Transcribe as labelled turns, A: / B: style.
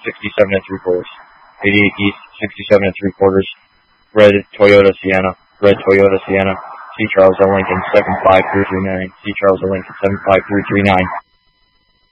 A: 67 and 3/4. 88 East, 67 and 3/4. Red Toyota Sienna. C. Charles L. Lincoln, 75339. C. Charles L. Lincoln, 75339.